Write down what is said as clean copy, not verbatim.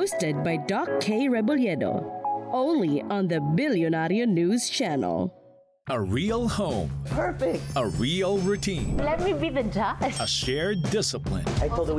Hosted by Doc K. Rebolledo. Only on the Billionario News Channel. A real home. Perfect. A real routine. Let me be the judge. A shared discipline. I told her